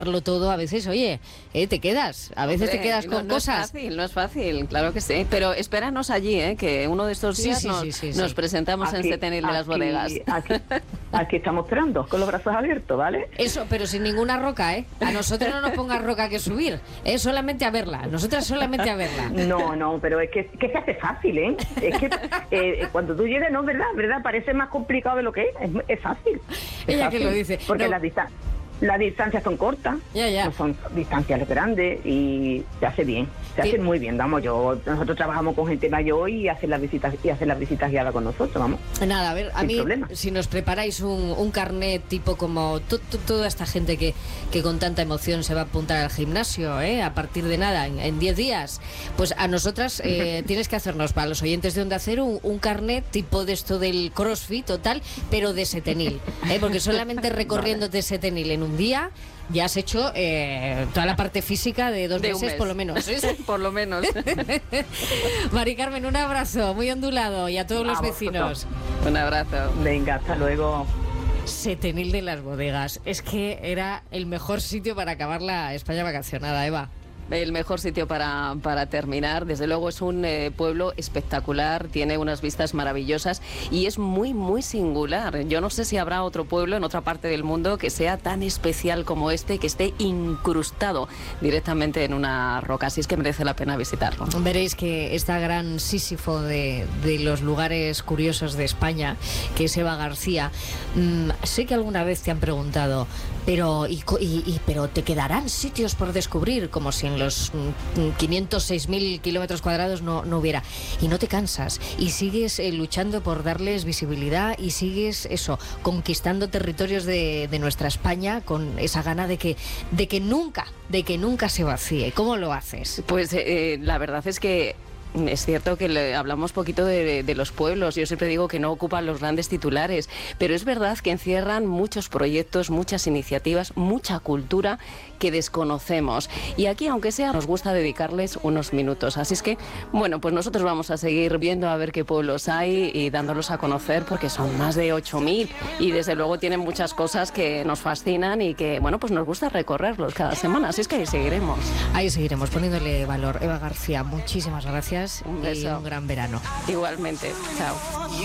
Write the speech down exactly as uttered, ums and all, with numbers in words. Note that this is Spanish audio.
todo, a veces, oye, eh, te quedas, a veces Hombre, te quedas no, con no cosas. Es fácil, no es fácil, claro que sí. Pero espéranos allí, ¿eh? Que uno de estos Sí, días sí, nos, sí, sí, nos sí. presentamos Aquí, en Setenil de las aquí, Bodegas. Aquí, aquí estamos esperando, con los brazos abiertos, ¿vale? Eso, pero sin ninguna roca, ¿eh? A nosotros no nos pongas roca que subir, es solamente a verla, nosotras solamente a verla. No, no, pero es que, que se hace fácil, ¿eh? Es que eh, cuando tú llegas, no, ¿verdad? ¿verdad? Parece más complicado de lo que es, es, es fácil. Es Ella fácil, que lo dice. Porque No. las distancias... Las distancias son cortas, Ya, ya. no son distancias grandes y se hace bien, se hace Sí. muy bien, vamos, yo nosotros trabajamos con gente mayor y hacen las visitas y hacen las visitas guiadas con nosotros, vamos. Nada, a ver, a Sin mí, problema. si nos preparáis un, un carnet tipo como to- to- toda esta gente que, que con tanta emoción se va a apuntar al gimnasio, ¿eh? A partir de nada, en diez días, pues a nosotras eh, tienes que hacernos, para los oyentes de Onda Cero, un, un carnet tipo de esto del CrossFit total, pero de Setenil, ¿eh? Porque solamente recorriéndote Setenil en un día ya has hecho eh, toda la parte física de dos De un meses, mes. por lo menos. Por lo menos. Mari Carmen, un abrazo muy ondulado y a todos los A vecinos. Un abrazo. Venga, hasta luego. Setenil de las Bodegas. Es que era el mejor sitio para acabar la España vacacionada, Eva. El mejor sitio para, para terminar. Desde luego es un eh, pueblo espectacular, tiene unas vistas maravillosas y es muy, muy singular. Yo no sé si habrá otro pueblo en otra parte del mundo que sea tan especial como este, que esté incrustado directamente en una roca. Así es que merece la pena visitarlo. Veréis que esta gran Sísifo de, de los lugares curiosos de España, que es Eva García, mmm, sé que alguna vez te han preguntado, pero, y, y, y, pero ¿te quedarán sitios por descubrir? Como si en los mm, quinientos seis mil kilómetros cuadrados no, no hubiera. Y no te cansas, y sigues eh, luchando por darles visibilidad, y sigues eso, conquistando territorios de, de nuestra España con esa gana de que, de que nunca, de que nunca se vacíe. ¿Cómo lo haces? Pues eh, la verdad es que es cierto que le hablamos poquito de, de los pueblos. Yo siempre digo que no ocupan los grandes titulares, pero es verdad que encierran muchos proyectos, muchas iniciativas, mucha cultura que desconocemos. Y aquí, aunque sea, nos gusta dedicarles unos minutos. Así es que, bueno, pues nosotros vamos a seguir viendo a ver qué pueblos hay y dándolos a conocer, porque son más de ocho mil y desde luego tienen muchas cosas que nos fascinan y que, bueno, pues nos gusta recorrerlos cada semana. Así es que ahí seguiremos. Ahí seguiremos poniéndole valor. Eva García, muchísimas gracias Un y beso. un gran verano. Igualmente. Chao.